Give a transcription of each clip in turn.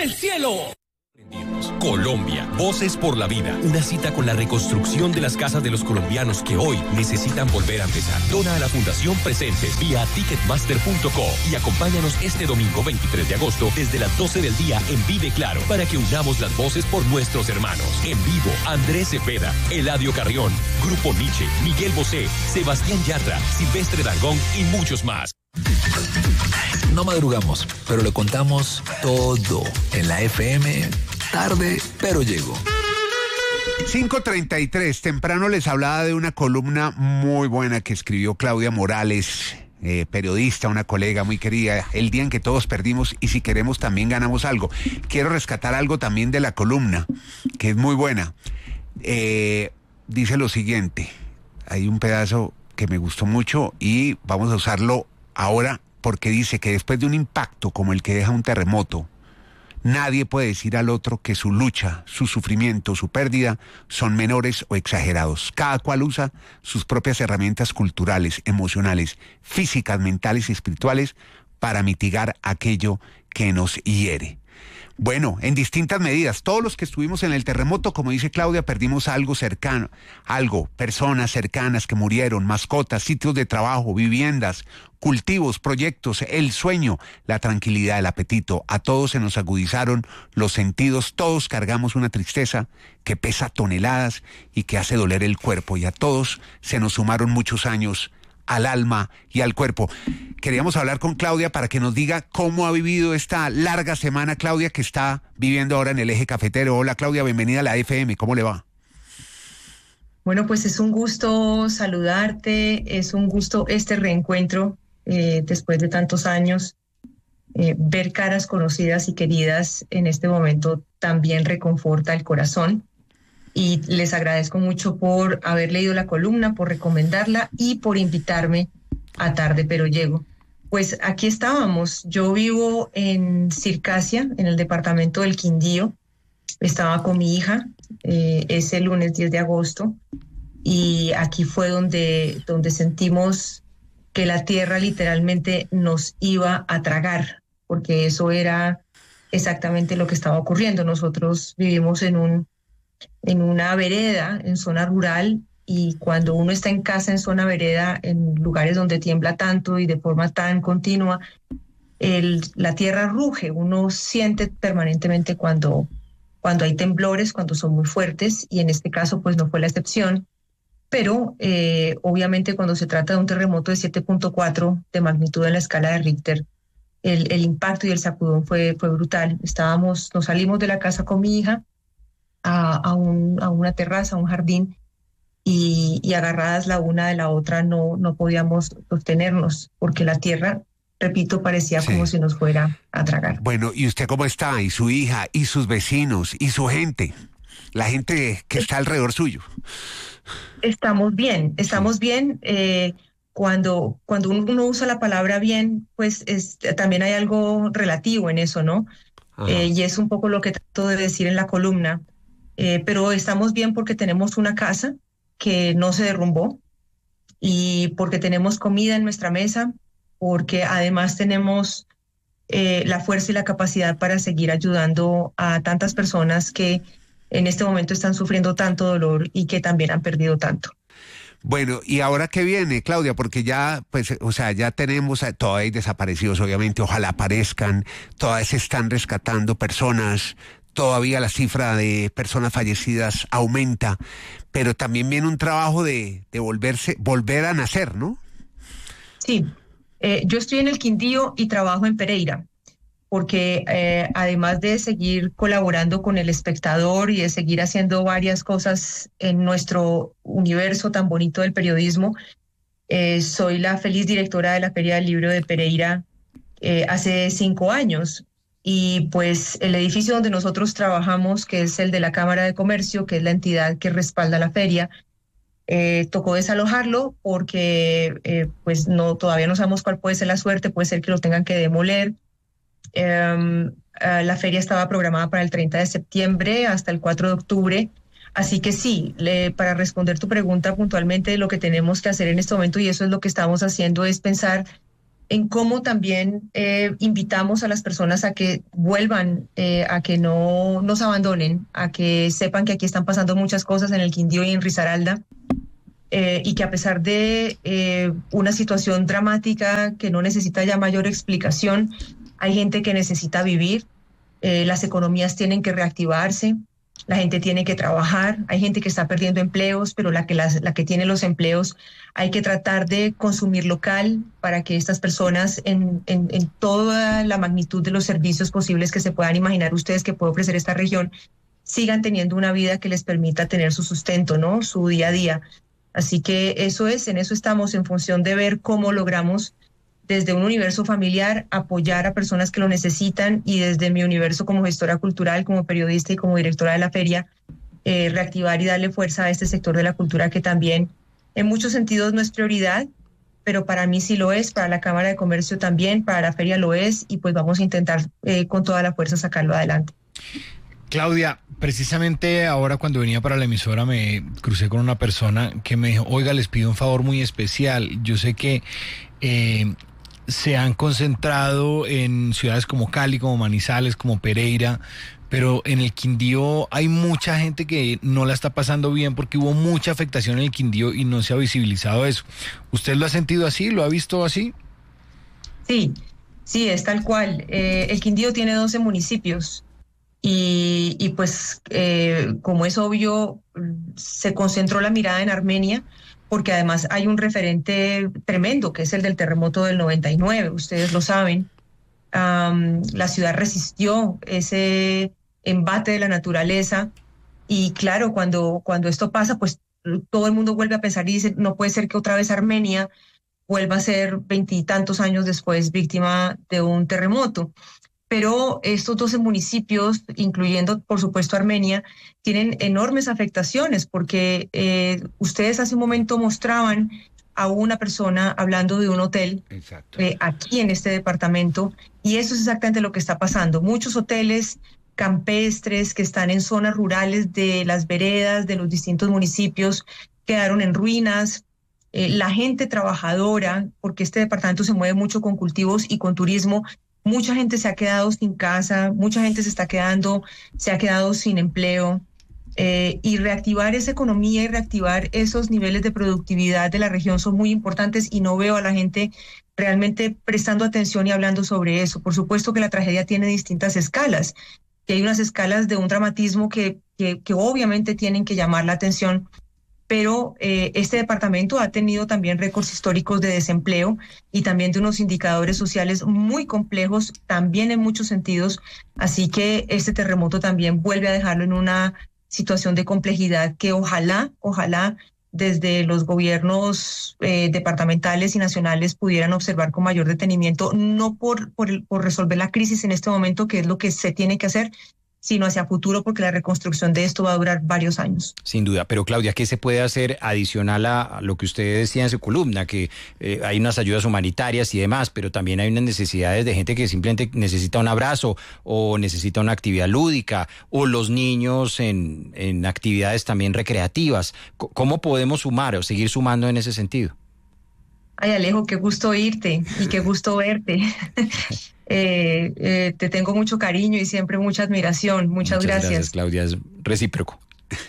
del cielo. Colombia, Voces por la Vida. Una cita con la reconstrucción de las casas de los colombianos que hoy necesitan volver a empezar. Dona a la Fundación Presentes vía ticketmaster.co y acompáñanos este domingo 23 de agosto desde las 12 del día en Vive Claro para que unamos las voces por nuestros hermanos. En vivo, Andrés Cepeda, Eladio Carrión, Grupo Nietzsche, Miguel Bosé, Sebastián Yatra, Silvestre Dangond y muchos más. No madrugamos, pero le contamos todo en la FM. Tarde, pero llegó. 5:33, temprano les hablaba de una columna muy buena que escribió Claudia Morales, periodista, una colega muy querida, el día en que todos perdimos y si queremos también ganamos algo. Quiero rescatar algo también de la columna, que es muy buena. Dice lo siguiente, hay un pedazo que me gustó mucho y vamos a usarlo ahora porque dice que después de un impacto como el que deja un terremoto, nadie puede decir al otro que su lucha, su sufrimiento, su pérdida son menores o exagerados. Cada cual usa sus propias herramientas culturales, emocionales, físicas, mentales y espirituales para mitigar aquello que nos hiere. Bueno, en distintas medidas, todos los que estuvimos en el terremoto, como dice Claudia, perdimos algo cercano, personas cercanas que murieron, mascotas, sitios de trabajo, viviendas, cultivos, proyectos, el sueño, la tranquilidad, el apetito. A todos se nos agudizaron los sentidos, todos cargamos una tristeza que pesa toneladas y que hace doler el cuerpo, y a todos se nos sumaron muchos años al alma y al cuerpo. Queríamos hablar con Claudia para que nos diga cómo ha vivido esta larga semana, Claudia, que está viviendo ahora en el Eje Cafetero. Hola, Claudia, bienvenida a la FM, ¿cómo le va? Bueno, pues es un gusto saludarte, es un gusto este reencuentro después de tantos años. Ver caras conocidas y queridas en este momento también reconforta el corazón. Y les agradezco mucho por haber leído la columna, por recomendarla y por invitarme a Tarde Pero Llego. Pues aquí estábamos. Yo vivo en Circasia, en el departamento del Quindío. Estaba con mi hija ese lunes 10 de agosto y aquí fue donde sentimos que la tierra literalmente nos iba a tragar, porque eso era exactamente lo que estaba ocurriendo. Nosotros vivimos en una vereda, en zona rural, y cuando uno está en casa en zona vereda, en lugares donde tiembla tanto y de forma tan continua, la tierra ruge, uno siente permanentemente cuando hay temblores, cuando son muy fuertes, y en este caso pues no fue la excepción, pero obviamente cuando se trata de un terremoto de 7.4 de magnitud en la escala de Richter, el impacto y el sacudón fue brutal. Nos salimos de la casa con mi hija, a una terraza, a un jardín, y agarradas la una de la otra no podíamos sostenernos, porque la tierra, repito, parecía como si nos fuera a tragar. Bueno, ¿y usted cómo está? ¿Y su hija? ¿Y sus vecinos? ¿Y su gente? La gente que está alrededor suyo. Estamos bien. Cuando uno usa la palabra bien, pues también hay algo relativo en eso, ¿no? Y es un poco lo que trato de decir en la columna. Pero estamos bien porque tenemos una casa que no se derrumbó y porque tenemos comida en nuestra mesa, porque además tenemos la fuerza y la capacidad para seguir ayudando a tantas personas que en este momento están sufriendo tanto dolor y que también han perdido tanto. Bueno, ¿y ahora qué viene, Claudia? Porque ya, pues, ya tenemos, todavía hay desaparecidos, obviamente, ojalá aparezcan, todavía se están rescatando personas, todavía la cifra de personas fallecidas aumenta, pero también viene un trabajo de volver a nacer, ¿no? Sí, yo estoy en el Quindío y trabajo en Pereira, porque además de seguir colaborando con El Espectador y de seguir haciendo varias cosas en nuestro universo tan bonito del periodismo, soy la feliz directora de la Feria del Libro de Pereira hace 5 años. Y pues el edificio donde nosotros trabajamos, que es el de la Cámara de Comercio, que es la entidad que respalda la feria, tocó desalojarlo porque pues todavía no sabemos cuál puede ser la suerte, puede ser que lo tengan que demoler. La feria estaba programada para el 30 de septiembre hasta el 4 de octubre. Así que sí, para responder tu pregunta puntualmente, lo que tenemos que hacer en este momento, y eso es lo que estamos haciendo, es pensar en cómo también invitamos a las personas a que vuelvan, a que no nos abandonen, a que sepan que aquí están pasando muchas cosas en el Quindío y en Risaralda, y que a pesar de una situación dramática que no necesita ya mayor explicación, hay gente que necesita vivir, las economías tienen que reactivarse, la gente tiene que trabajar, hay gente que está perdiendo empleos, pero la que tiene los empleos hay que tratar de consumir local para que estas personas en toda la magnitud de los servicios posibles que se puedan imaginar ustedes que puede ofrecer esta región, sigan teniendo una vida que les permita tener su sustento, ¿no? Su día a día. Así que en eso estamos, en función de ver cómo logramos desde un universo familiar apoyar a personas que lo necesitan, y desde mi universo como gestora cultural, como periodista y como directora de la feria, reactivar y darle fuerza a este sector de la cultura que también en muchos sentidos no es prioridad, pero para mí sí lo es, para la Cámara de Comercio también, para la feria lo es, y pues vamos a intentar con toda la fuerza sacarlo adelante. Claudia, precisamente ahora cuando venía para la emisora me crucé con una persona que me dijo, oiga, les pido un favor muy especial. Yo sé que se han concentrado en ciudades como Cali, como Manizales, como Pereira, pero en el Quindío hay mucha gente que no la está pasando bien porque hubo mucha afectación en el Quindío y no se ha visibilizado eso. ¿Usted lo ha sentido así? ¿Lo ha visto así? Sí, es tal cual. El Quindío tiene 12 municipios y pues como es obvio, se concentró la mirada en Armenia, porque además hay un referente tremendo, que es el del terremoto del 99, ustedes lo saben. La ciudad resistió ese embate de la naturaleza, y claro, cuando esto pasa, pues todo el mundo vuelve a pensar y dice, no puede ser que otra vez Armenia vuelva a ser 20 y tantos años después víctima de un terremoto. Pero estos 12 municipios, incluyendo por supuesto Armenia, tienen enormes afectaciones, porque ustedes hace un momento mostraban a una persona hablando de un hotel aquí en este departamento, y eso es exactamente lo que está pasando. Muchos hoteles campestres que están en zonas rurales de las veredas de los distintos municipios quedaron en ruinas. La gente trabajadora, porque este departamento se mueve mucho con cultivos y con turismo, mucha gente se ha quedado sin casa, mucha gente se ha quedado sin empleo, y reactivar esa economía y reactivar esos niveles de productividad de la región son muy importantes, y no veo a la gente realmente prestando atención y hablando sobre eso. Por supuesto que la tragedia tiene distintas escalas, que hay unas escalas de un dramatismo que obviamente tienen que llamar la atención, pero este departamento ha tenido también récords históricos de desempleo y también de unos indicadores sociales muy complejos, también en muchos sentidos, así que este terremoto también vuelve a dejarlo en una situación de complejidad que ojalá desde los gobiernos departamentales y nacionales pudieran observar con mayor detenimiento, no por resolver la crisis en este momento, que es lo que se tiene que hacer, sino hacia futuro, porque la reconstrucción de esto va a durar varios años. Sin duda, pero Claudia, ¿qué se puede hacer adicional a lo que usted decía en su columna? Que hay unas ayudas humanitarias y demás, pero también hay unas necesidades de gente que simplemente necesita un abrazo o necesita una actividad lúdica, o los niños en actividades también recreativas. ¿Cómo podemos sumar o seguir sumando en ese sentido? Ay, Alejo, qué gusto oírte y qué gusto verte. Te tengo mucho cariño y siempre mucha admiración. Muchas gracias, Claudia, es recíproco.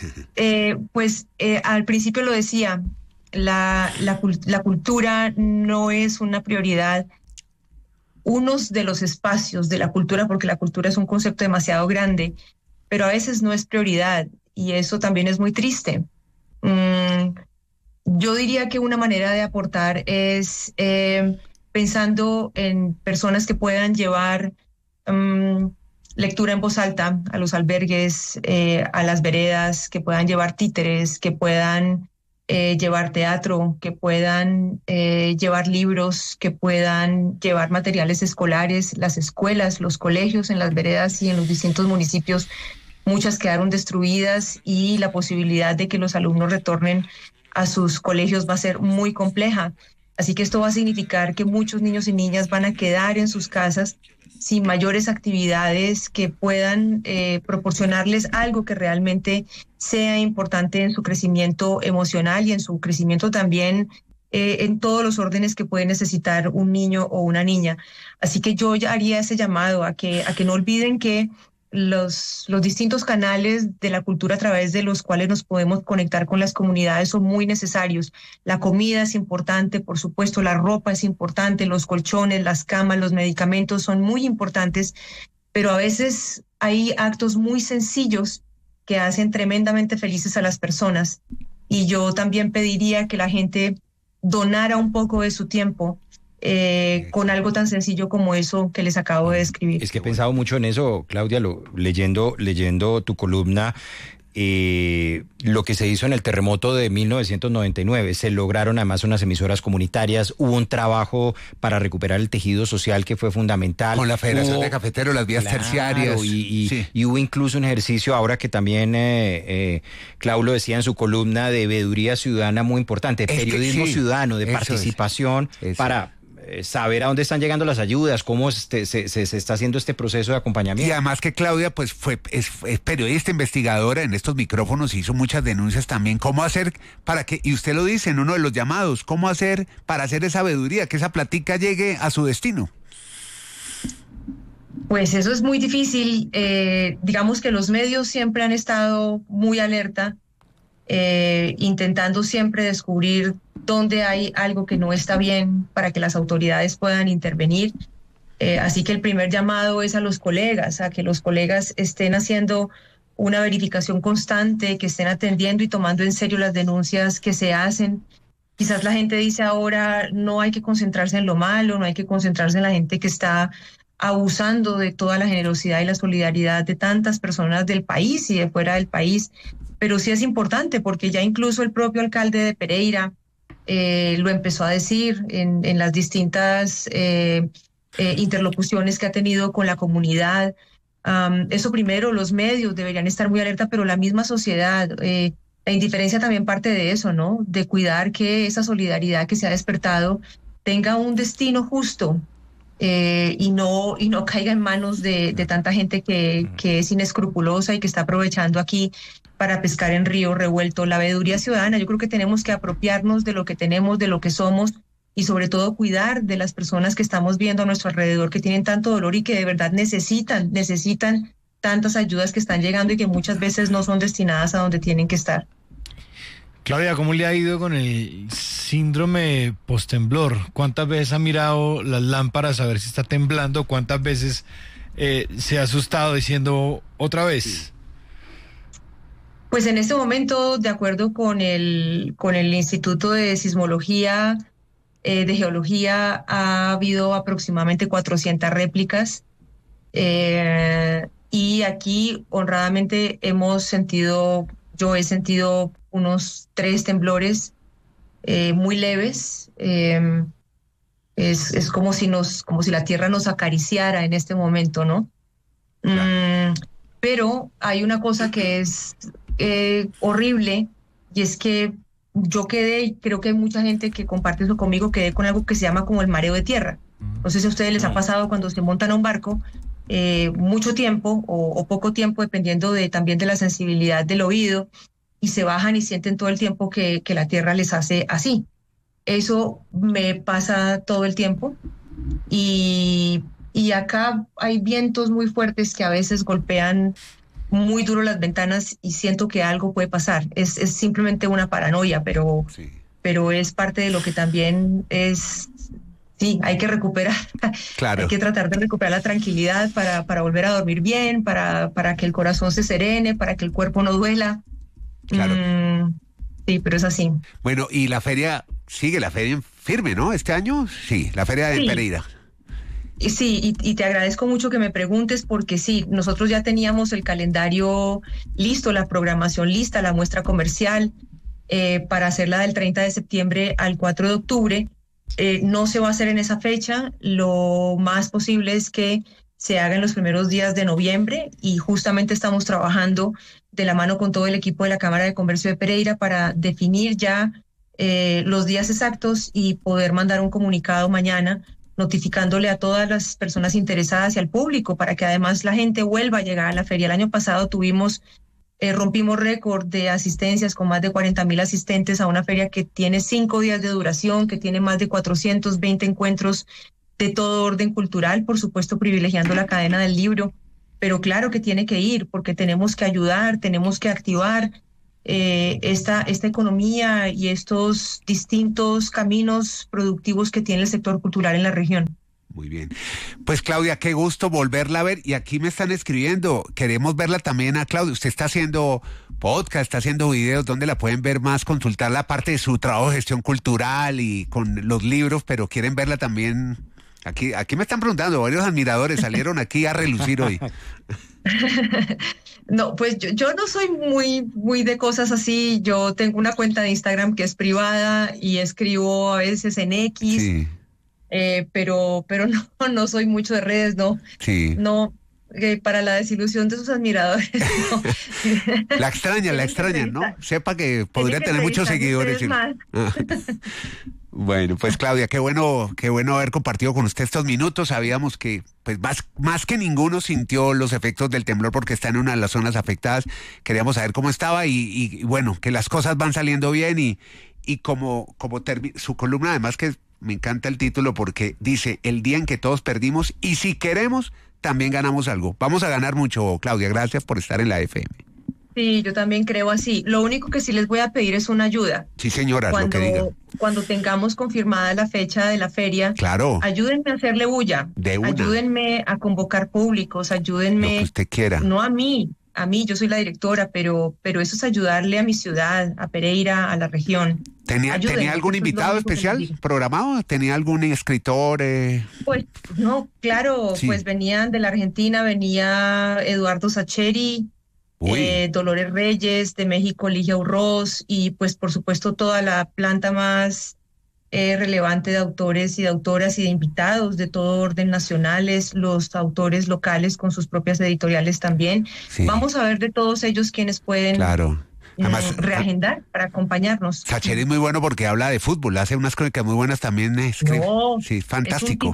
Al principio lo decía, la cultura no es una prioridad. Unos de los espacios de la cultura, porque la cultura es un concepto demasiado grande, pero a veces no es prioridad, y eso también es muy triste. Yo diría que una manera de aportar es pensando en personas que puedan llevar lectura en voz alta a los albergues, a las veredas, que puedan llevar títeres, que puedan llevar teatro, que puedan llevar libros, que puedan llevar materiales escolares. Las escuelas, los colegios en las veredas y en los distintos municipios, muchas quedaron destruidas, y la posibilidad de que los alumnos retornen a sus colegios va a ser muy compleja. Así que esto va a significar que muchos niños y niñas van a quedar en sus casas sin mayores actividades que puedan proporcionarles algo que realmente sea importante en su crecimiento emocional y en su crecimiento también en todos los órdenes que puede necesitar un niño o una niña. Así que yo ya haría ese llamado a que no olviden que los distintos canales de la cultura a través de los cuales nos podemos conectar con las comunidades son muy necesarios. La comida es importante, por supuesto, la ropa es importante, los colchones, las camas, los medicamentos son muy importantes, pero a veces hay actos muy sencillos que hacen tremendamente felices a las personas. Y yo también pediría que la gente donara un poco de su tiempo con algo tan sencillo como eso que les acabo de describir. Es que he pensado mucho en eso, Claudia, leyendo tu columna, lo que se hizo en el terremoto de 1999. Se lograron además unas emisoras comunitarias, hubo un trabajo para recuperar el tejido social que fue fundamental. Con la Federación de Cafeteros, las vías terciarias. Y hubo incluso un ejercicio, ahora que también Clau lo decía en su columna, de veeduría ciudadana muy importante, periodismo ciudadano, de participación para saber a dónde están llegando las ayudas, cómo se está haciendo este proceso de acompañamiento. Y además que Claudia pues es periodista, investigadora en estos micrófonos, hizo muchas denuncias también. ¿Cómo hacer para que, y usted lo dice en uno de los llamados, cómo hacer para hacer esa veeduría, que esa platica llegue a su destino? Pues eso es muy difícil. Digamos que los medios siempre han estado muy alerta, intentando siempre descubrir dónde hay algo que no está bien para que las autoridades puedan intervenir. Así que el primer llamado es a los colegas, a que los colegas estén haciendo una verificación constante, que estén atendiendo y tomando en serio las denuncias que se hacen. Quizás la gente dice ahora, no hay que concentrarse en lo malo, no hay que concentrarse en la gente que está abusando de toda la generosidad y la solidaridad de tantas personas del país y de fuera del país. Pero sí es importante, porque ya incluso el propio alcalde de Pereira lo empezó a decir en las distintas interlocuciones que ha tenido con la comunidad. Eso primero, los medios deberían estar muy alerta, pero la misma sociedad, la indiferencia también parte de eso, ¿no? De cuidar que esa solidaridad que se ha despertado tenga un destino justo y no caiga en manos de tanta gente que es inescrupulosa y que está aprovechando aquí para pescar en río revuelto. La veeduría ciudadana, yo creo que tenemos que apropiarnos de lo que tenemos, de lo que somos, y sobre todo cuidar de las personas que estamos viendo a nuestro alrededor, que tienen tanto dolor y que de verdad necesitan tantas ayudas que están llegando y que muchas veces no son destinadas a donde tienen que estar. Claudia, ¿cómo le ha ido con el síndrome post-temblor? ¿Cuántas veces ha mirado las lámparas a ver si está temblando? ¿Cuántas veces se ha asustado diciendo otra vez? Pues en este momento, de acuerdo con el Instituto de Sismología, de Geología, ha habido aproximadamente 400 réplicas. Y aquí, honradamente, yo he sentido unos 3 temblores muy leves. Es como si la tierra nos acariciara en este momento, ¿no? Claro. Pero hay una cosa que es horrible, y es que yo quedé, y creo que hay mucha gente que comparte eso conmigo, quedé con algo que se llama como el mareo de tierra. No sé si a ustedes les ha pasado cuando se montan a un barco, mucho tiempo o poco tiempo, dependiendo también de la sensibilidad del oído, y se bajan y sienten todo el tiempo que la tierra les hace así. Eso me pasa todo el tiempo, y acá hay vientos muy fuertes que a veces golpean muy duro las ventanas y siento que algo puede pasar. Es simplemente una paranoia, pero es parte de lo que también es. Sí, hay que recuperar. Claro. Hay que tratar de recuperar la tranquilidad para volver a dormir bien, para que el corazón se serene, para que el cuerpo no duela. Claro. Sí, pero es así. Bueno, y la feria sigue firme, ¿no? Este año, sí, la feria de Pereira. Sí, y te agradezco mucho que me preguntes, porque sí, nosotros ya teníamos el calendario listo, la programación lista, la muestra comercial, para hacerla del 30 de septiembre al 4 de octubre. No se va a hacer en esa fecha, lo más posible es que se haga en los primeros días de noviembre, y justamente estamos trabajando de la mano con todo el equipo de la Cámara de Comercio de Pereira para definir ya los días exactos y poder mandar un comunicado mañana notificándole a todas las personas interesadas y al público, para que además la gente vuelva a llegar a la feria. El año pasado tuvimos Rompimos récord de asistencias con más de 40.000 asistentes a una feria que tiene 5 días de duración, que tiene más de 420 encuentros de todo orden cultural, por supuesto privilegiando la cadena del libro, pero claro que tiene que ir porque tenemos que ayudar, tenemos que activar esta economía y estos distintos caminos productivos que tiene el sector cultural en la región. Muy bien. Pues Claudia, qué gusto volverla a ver. Y aquí me están escribiendo, queremos verla también a Claudia. Usted está haciendo podcast, está haciendo videos, ¿dónde la pueden ver más? Consultar la parte de su trabajo de gestión cultural y con los libros, pero quieren verla también. Aquí me están preguntando, varios admiradores salieron aquí a relucir hoy. No, pues yo no soy muy de cosas así. Yo tengo una cuenta de Instagram que es privada y escribo a veces en X. Sí. Pero no soy mucho de redes, no. Sí. No, para la desilusión de sus admiradores, no. La extrañan, ¿no? Sepa que podría tener muchos seguidores. Bueno, pues Claudia, qué bueno haber compartido con usted estos minutos. Sabíamos que pues más que ninguno sintió los efectos del temblor porque está en una de las zonas afectadas. Queríamos saber cómo estaba y bueno, que las cosas van saliendo bien y como su columna además que me encanta el título porque dice el día en que todos perdimos y si queremos también ganamos algo. Vamos a ganar mucho, Claudia. Gracias por estar en la FM. Sí, yo también creo así. Lo único que sí les voy a pedir es una ayuda. Sí, señora, lo que diga. Cuando tengamos confirmada la fecha de la feria, claro, ayúdenme a hacerle bulla. De una. Ayúdenme a convocar públicos, ayúdenme. Lo que usted quiera. No a mí, yo soy la directora, pero eso es ayudarle a mi ciudad, a Pereira, a la región. ¿Tenía algún invitado especial programado? ¿Tenía algún escritor? Pues no, claro, sí. Pues venían de la Argentina, venía Eduardo Sacheri, Dolores Reyes, de México Ligia Urroz y pues por supuesto toda la planta más relevante de autores y de autoras y de invitados de todo orden nacionales, los autores locales con sus propias editoriales también. Sí. Vamos a ver de todos ellos quienes pueden... Claro. Además, reagendar para acompañarnos. Sacheri es muy bueno porque habla de fútbol, hace unas crónicas muy buenas también. Sí, fantástico.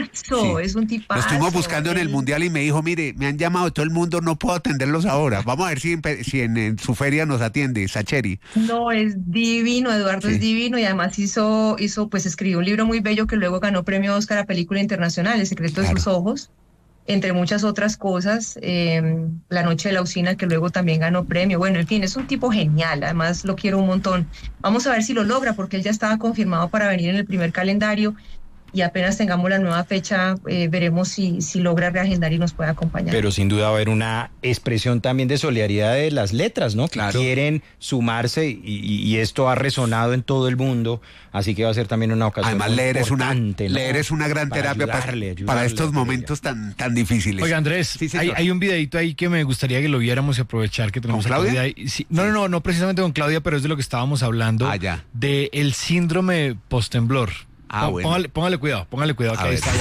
Es un tipazo. Lo estuvimos buscando en el Mundial y me dijo, mire, me han llamado de todo el mundo, no puedo atenderlos ahora. Vamos a ver si en su feria nos atiende Sacheri. No, es divino, Eduardo es divino y además pues escribió un libro muy bello que luego ganó premio Oscar a película internacional, El secreto de sus ojos. Entre muchas otras cosas, La noche de la usina, que luego también ganó premio. Bueno, en fin, es un tipo genial, además lo quiero un montón. Vamos a ver si lo logra, porque él ya estaba confirmado para venir en el primer calendario y apenas tengamos la nueva fecha, veremos si logra reagendar y nos puede acompañar. Pero sin duda va a haber una expresión también de solidaridad de las letras, ¿no? Claro. Que quieren sumarse y esto ha resonado en todo el mundo, así que va a ser también una ocasión. Además, leer es una gran terapia para estos momentos tan difíciles. Oiga, Andrés, sí, hay un videito ahí que me gustaría que lo viéramos y aprovechar que tenemos ¿Con Claudia? Sí, no precisamente con Claudia, pero es de lo que estábamos hablando, de el síndrome post-temblor. Bueno. Póngale cuidado que ahí está.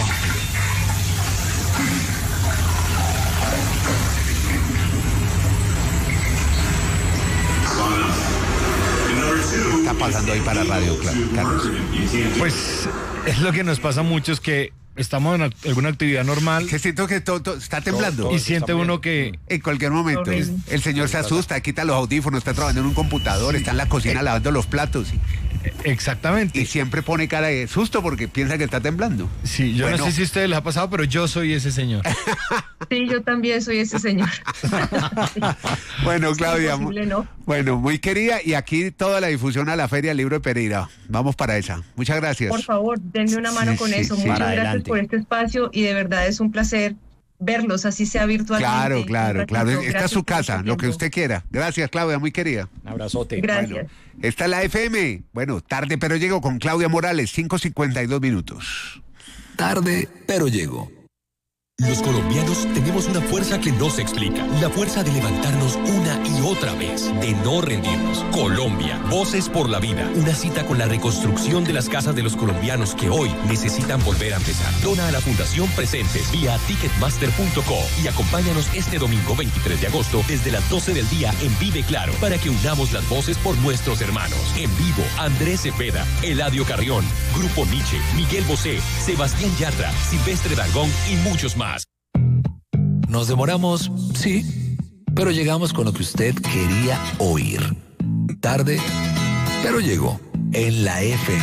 Está pasando ahí para radio, Carlos. Pues es lo que nos pasa a muchos, que estamos en alguna actividad normal. Que siento que todo está temblando. Y siente uno que... En cualquier momento. El señor se asusta, quita los audífonos, está trabajando en un computador, está en la cocina lavando los platos. Exactamente. Y siempre pone cara de susto porque piensa que está temblando. Sí, yo no sé si a ustedes les ha pasado, pero yo soy ese señor. Sí, yo también soy ese señor. Bueno, Claudia, ¿no? Bueno, muy querida, y aquí toda la difusión a la Feria del Libro de Pereira. Vamos para esa. Muchas gracias. Por favor, denme una mano con eso. Muchas gracias por este espacio y de verdad es un placer verlos, así sea virtualmente. Claro. Esta es su casa, lo que usted quiera. Gracias, Claudia, muy querida. Un abrazote. Gracias. Bueno, esta es la FM. Bueno, tarde pero llego con Claudia Morales, 5:52 minutos. Tarde pero llego. Los colombianos tenemos una fuerza que no se explica. La fuerza de levantarnos una y otra vez, de no rendirnos. Colombia, Voces por la Vida. Una cita con la reconstrucción de las casas de los colombianos que hoy necesitan volver a empezar. Dona a la Fundación Presentes vía Ticketmaster.co y acompáñanos este domingo 23 de agosto desde las 12 del día en Vive Claro para que unamos las voces por nuestros hermanos. En vivo, Andrés Cepeda, Eladio Carrión, Grupo Nietzsche, Miguel Bosé, Sebastián Yatra, Silvestre Dangond y muchos más. Nos demoramos, sí, pero llegamos con lo que usted quería oír. Tarde, pero llegó en la FM.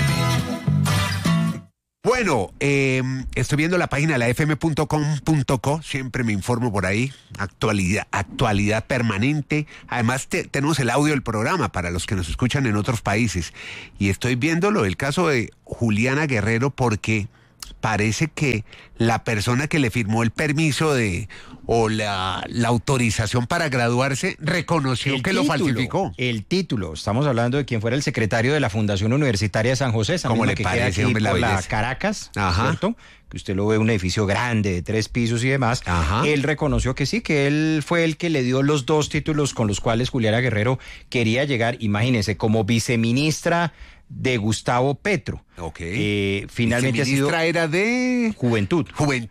Bueno, estoy viendo la página de la fm.com.co, siempre me informo por ahí, actualidad permanente. Además, tenemos el audio del programa para los que nos escuchan en otros países. Y estoy viendo el caso de Juliana Guerrero porque parece que la persona que le firmó el permiso o la autorización para graduarse reconoció que lo falsificó. El título, estamos hablando de quien fuera el secretario de la Fundación Universitaria de San José, esa ¿Cómo misma le que parece, queda aquí hombre, la por la belleza? Caracas, Ajá. ¿cierto? Que usted lo ve, un edificio grande de 3 pisos y demás. Ajá. Él reconoció que sí, que él fue el que le dio los 2 títulos con los cuales Juliana Guerrero quería llegar, imagínense, como viceministra de Gustavo Petro. Ok. Finalmente ha sido era de Juventud.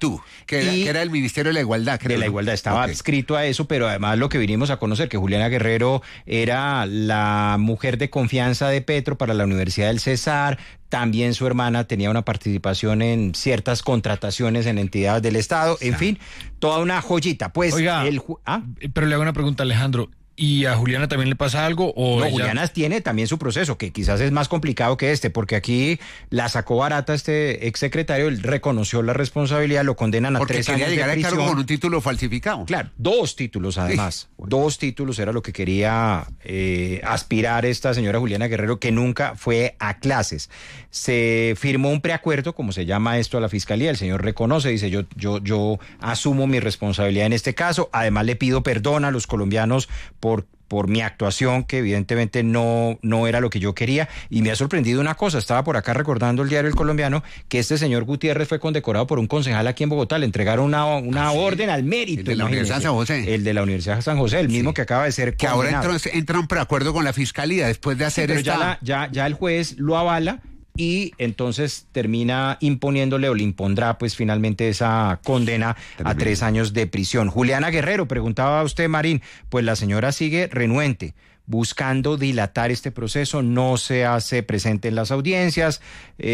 Que era el Ministerio de la Igualdad, creo. De la ¿no? Igualdad, estaba Ok. adscrito a eso, pero además lo que vinimos a conocer, que Juliana Guerrero era la mujer de confianza de Petro para la Universidad del Cesar, también su hermana tenía una participación en ciertas contrataciones en entidades del Estado, en fin, toda una joyita. Pues Oiga, ¿Ah? pero le hago una pregunta, Alejandro. ¿Y a Juliana también le pasa algo? ¿O No, ella- Juliana tiene también su proceso, que quizás es más complicado que porque aquí la sacó barata este exsecretario, él reconoció la responsabilidad, lo condenan a Porque 3 quería años de llegar al prisión. cargo con un título falsificado. Claro, 2 títulos además. 2 títulos era lo que quería aspirar esta señora Juliana Guerrero, que nunca fue a clases. Se firmó un preacuerdo, como se llama esto a la fiscalía. El señor reconoce, dice, yo asumo mi responsabilidad en este caso. Además le pido perdón a los colombianos por mi actuación, que evidentemente no era lo que yo quería. Y me ha sorprendido una cosa, estaba por acá recordando el diario El Colombiano, que este señor Gutiérrez fue condecorado por un concejal aquí en Bogotá, le entregaron una orden al mérito. El de la Universidad de San José. El de la Universidad de San José, el mismo que acaba de ser Que ahora condenado. entra un preacuerdo con la fiscalía después de hacer Pero esta... ya el juez lo avala y entonces termina imponiéndole o le impondrá pues finalmente esa condena a 3 años de prisión. Juliana Guerrero, preguntaba usted, Marín, pues la señora sigue renuente, buscando dilatar este proceso, no se hace presente en las audiencias,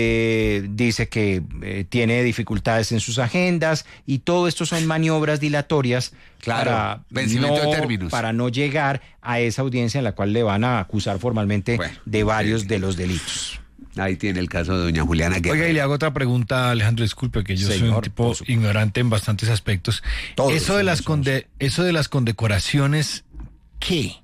dice que tiene dificultades en sus agendas y todo esto son maniobras dilatorias. Claro, para vencimiento de términos. Para no llegar a esa audiencia en la cual le van a acusar formalmente Bueno, de varios de los delitos. Ahí tiene el caso de doña Juliana Guerrero. Oiga, y le hago otra pregunta, Alejandro, disculpe, que yo soy Señor, un tipo por supuesto. ignorante en bastantes aspectos. Todos Eso de somos. eso de las condecoraciones, ¿qué?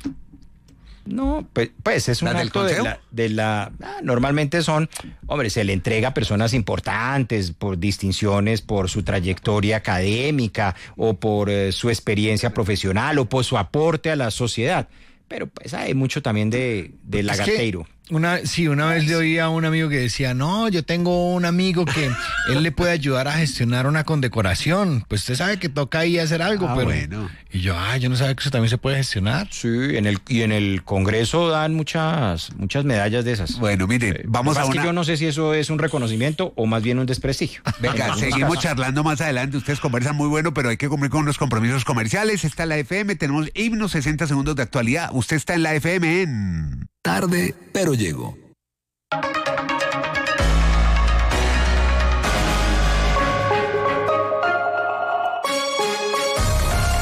No, pues es un ¿Las del acto consejo? normalmente son, hombre, se le entrega a personas importantes por distinciones, por su trayectoria académica o por su experiencia profesional o por su aporte a la sociedad. Pero pues hay mucho también de lagarteiro. Una vez le oí a un amigo que decía, no, yo tengo un amigo que él le puede ayudar a gestionar una condecoración. Pues usted sabe que toca ahí hacer algo, pero... bueno. Y yo no sabía que eso también se puede gestionar. Sí, en el Congreso dan muchas medallas de esas. Bueno, mire, vamos Lo que a pasa es una... que yo no sé si eso es un reconocimiento o más bien un desprestigio. Venga, seguimos charlando más adelante. Ustedes conversan muy bueno, pero hay que cumplir con unos compromisos comerciales. Está en la FM, tenemos himnos, 60 segundos de actualidad. Usted está en la FM en... Tarde, pero llego.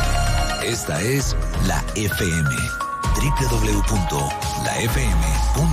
Esta es la FM. www.lafm.com